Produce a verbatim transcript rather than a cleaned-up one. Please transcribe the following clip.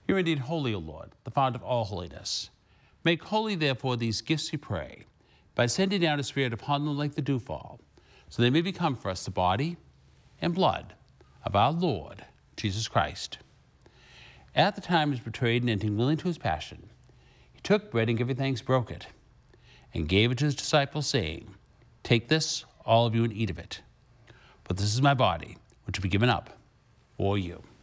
You're indeed holy, O Lord, the fount of all holiness. Make holy, therefore, these gifts, we pray, by sending down a Spirit upon them like the dewfall, so they may become for us the body and blood of our Lord Jesus Christ. At the time he was betrayed and entering willingly to his passion, he took bread and giving thanks, broke it, and gave it to his disciples, saying, "Take this, all of you, and eat of it. But this is my body, which will be given up for you."